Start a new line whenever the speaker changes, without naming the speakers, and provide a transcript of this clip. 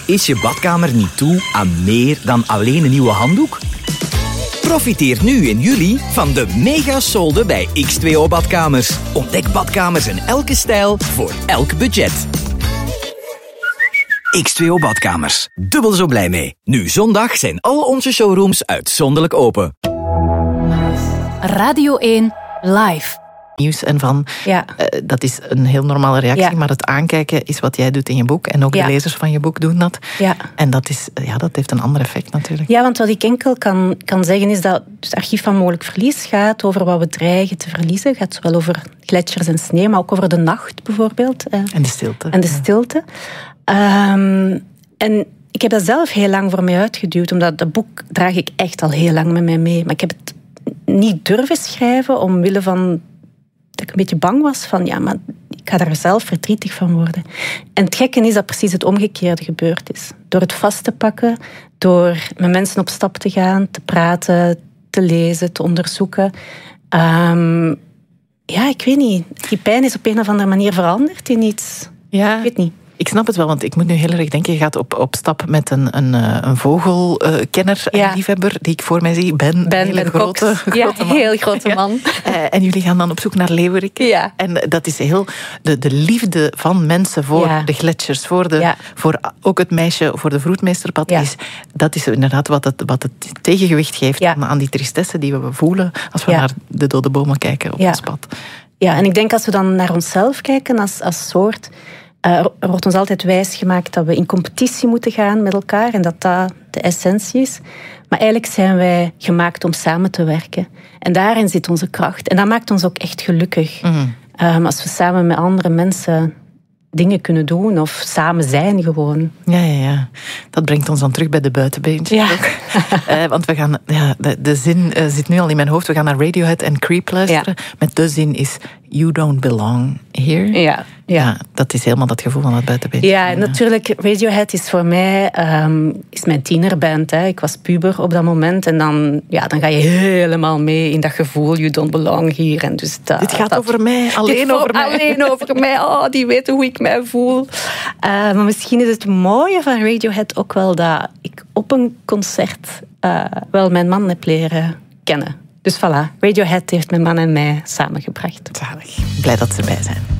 Is je badkamer niet toe aan meer dan alleen een nieuwe handdoek? Profiteer nu in juli van de mega-solde bij X2O Badkamers. Ontdek badkamers in elke stijl voor elk budget. X2O Badkamers. Dubbel zo blij mee. Nu zondag zijn al onze showrooms uitzonderlijk open.
Radio 1 Live.
Nieuws en van, dat is een heel normale reactie, maar het aankijken is wat jij doet in je boek. En ook de lezers van je boek doen dat. Ja. En dat heeft een ander effect natuurlijk.
Ja, want wat ik enkel kan zeggen is dat het archief van mogelijk verlies gaat over wat we dreigen te verliezen. Het gaat zowel over gletsjers en sneeuw, maar ook over de nacht bijvoorbeeld.
En de stilte.
En de stilte. En ik heb dat zelf heel lang voor mij uitgeduwd, omdat dat boek draag ik echt al heel lang met mij mee. Maar ik heb het niet durven schrijven omwille van dat ik een beetje bang was van, maar ik ga daar zelf verdrietig van worden. En het gekke is dat precies het omgekeerde gebeurd is. Door het vast te pakken, door met mensen op stap te gaan, te praten, te lezen, te onderzoeken. Ik weet niet. Die pijn is op een of andere manier veranderd in iets. Ja. Ik weet niet.
Ik snap het wel, want ik moet nu heel erg denken, je gaat op stap met een vogelkenner en liefhebber die ik voor mij zie. Ben een hele grote man.
Heel grote man.
En jullie gaan dan op zoek naar leeuweriken. Ja. En dat is heel de liefde van mensen voor de gletsjers, voor ook het meisje, voor de vroedmeesterpad. Dat is inderdaad wat het tegengewicht geeft aan die tristesse die we voelen als we naar de dode bomen kijken op ons pad.
Ja, en ik denk als we dan naar onszelf kijken als soort. Er wordt ons altijd wijsgemaakt dat we in competitie moeten gaan met elkaar en dat de essentie is. Maar eigenlijk zijn wij gemaakt om samen te werken. En daarin zit onze kracht. En dat maakt ons ook echt gelukkig. Als we samen met andere mensen dingen kunnen doen of samen zijn gewoon.
Ja. Dat brengt ons dan terug bij de buitenbeentjes. Ja. Want we gaan, de zin zit nu al in mijn hoofd. We gaan naar Radiohead en Creep luisteren. Ja. Met de zin is You don't belong here. Ja, dat is helemaal dat gevoel van dat buitenbeentje.
Ja, natuurlijk. Radiohead is voor mij is mijn tienerband. Hè. Ik was puber op dat moment. En dan ga je helemaal mee in dat gevoel. You don't belong here. En dus
dit gaat over mij. Alleen over mij.
Oh, die weten hoe ik mij voel. Maar misschien is het mooie van Radiohead ook wel dat ik op een concert wel mijn man heb leren kennen. Dus voilà, Radiohead heeft mijn man en mij samengebracht.
Zalig. Blij dat ze erbij zijn.